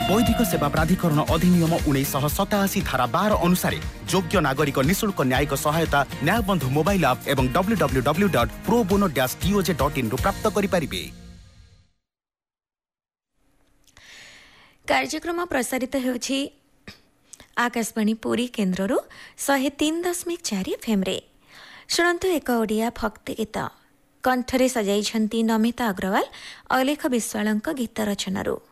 वैधिक सेवा प्राधिकरण अधिनियम 1987 धारा 12 अनुसार योग्य नागरिक निःशुल्क न्यायिक सहायता न्यायबंधु मोबाइल ऐप एवं www.probono-toj.in रु प्राप्त करिपारिबे। कार्यक्रम प्रसारित होछि आकाशवाणी पुरी केन्द्रରୁ 103.4 FM रे। शुणन्तु एक ओडिया भक्ति गीत कंठरे सजाइछन्ति नमिता अग्रवाल अलेख विश्वालଙ୍କ गीत रचनारू।